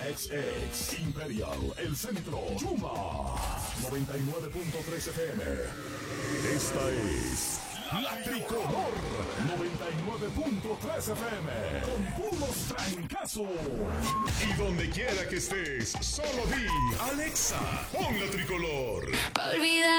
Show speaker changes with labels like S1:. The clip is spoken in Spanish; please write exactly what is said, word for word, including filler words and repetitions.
S1: X X, Imperial, El Centro, Yuma, noventa y nueve punto tres F M. Esta es La Tricolor, noventa y nueve punto tres F M, con puros trancazos. Y donde quiera que estés, solo di, Alexa, pon La Tricolor.
S2: Olvida.